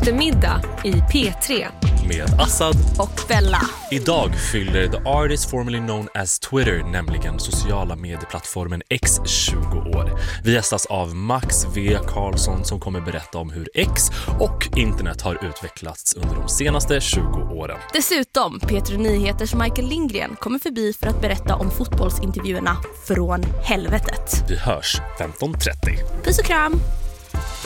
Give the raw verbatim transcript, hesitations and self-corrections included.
eftermiddag i P tre. Med Assad och Bella. Idag fyller the artist formerly known as Twitter, nämligen sociala medieplattformen X, tjugo år. Vi gästas av Max V. Karlsson som kommer berätta om hur X och internet har utvecklats under de senaste tjugo åren. Dessutom P tre Nyheters Michael Lindgren kommer förbi för att berätta om fotbollsintervjuerna från helvetet. Vi hörs femton trettio. Puss och kram!